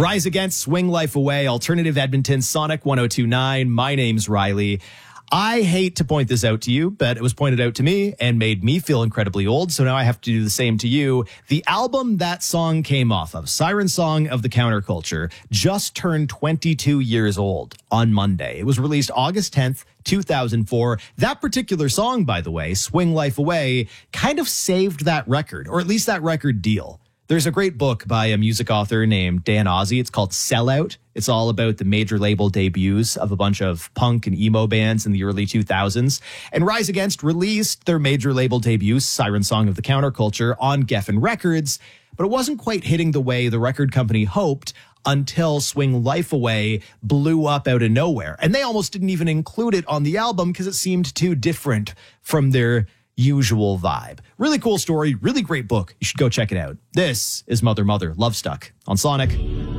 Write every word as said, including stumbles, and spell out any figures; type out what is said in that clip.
Rise Against, Swing Life Away, Alternative Edmonton, Sonic one oh two point nine. My name's Riley. I hate to point this out to you, but it was pointed out to me and made me feel incredibly old, so now I have to do the same to you. The album that song came off of, Siren Song of the Counterculture, just turned twenty-two years old on Monday. It was released August tenth, two thousand four. That particular song, by the way, Swing Life Away, kind of saved that record, or at least that record deal. There's a great book by a music author named Dan Ozzie. It's called Sellout. It's all about the major label debuts of a bunch of punk and emo bands in the early two thousands. And Rise Against released their major label debut, Siren Song of the Counterculture, on Geffen Records. But it wasn't quite hitting the way the record company hoped until Swing Life Away blew up out of nowhere. And they almost didn't even include it on the album because it seemed too different from their usual vibe. Really cool story, really great book. You should go check it out. This is Mother Mother Love Stuck on Sonic.